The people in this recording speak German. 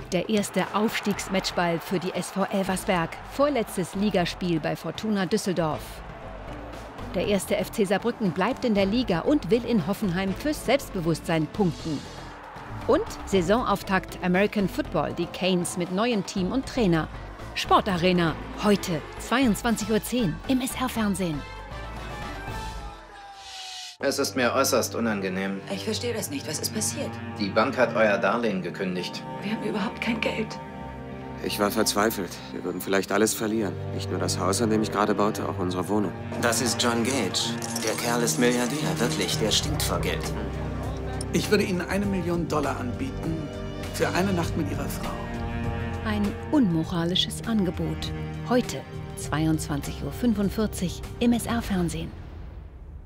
Der erste Aufstiegsmatchball für die SV Elversberg. Vorletztes Ligaspiel bei Fortuna Düsseldorf. Der erste FC Saarbrücken bleibt in der Liga und will in Hoffenheim fürs Selbstbewusstsein punkten. Und Saisonauftakt American Football, die Canes mit neuem Team und Trainer. Sportarena, heute 22:10 Uhr im SR-Fernsehen. Es ist mir äußerst unangenehm. Ich verstehe das nicht. Was ist passiert? Die Bank hat euer Darlehen gekündigt. Wir haben überhaupt kein Geld. Ich war verzweifelt. Wir würden vielleicht alles verlieren. Nicht nur das Haus, an dem ich gerade baute, auch unsere Wohnung. Das ist John Gage. Der Kerl ist Milliardär, wirklich. Der stinkt vor Geld. Ich würde Ihnen $1 Million anbieten für eine Nacht mit Ihrer Frau. Ein unmoralisches Angebot. Heute 22:45 Uhr im SR-Fernsehen.